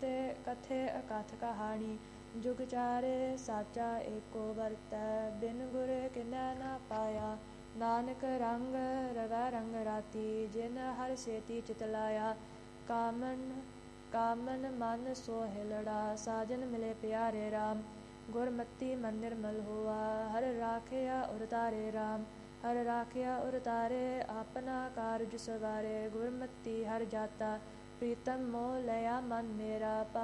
कथे अकथ कहानी जुग चारे साचा एको वरतै बिन गुर किनै न पाया नानक रंग रवै रंग राती जिन हर सेती चित लाया कामन मन सोहिलड़ा साजन मिले प्यारे राम गुरमति मन निर्मल हुआ हर राखिया उर तारे राम हर राखिया उर तारे अपना कारज सवारे गुरमति हर जाता प्रीतम मोह लया मन मेरा